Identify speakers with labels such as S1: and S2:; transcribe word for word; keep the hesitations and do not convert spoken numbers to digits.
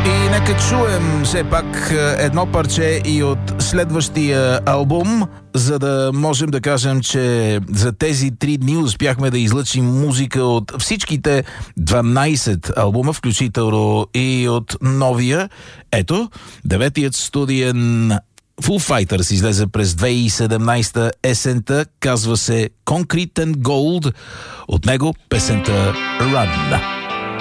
S1: И нека чуем все пак едно парче и от следващия албум, за да можем да кажем, че за тези три дни успяхме да излъчим музика от всичките дванайсет албума, включително и от новия. Ето, деветият студиен Foo Fighters излезе през две хиляди и седемнайсета есента, казва се Concrete and Gold, от него песента Run.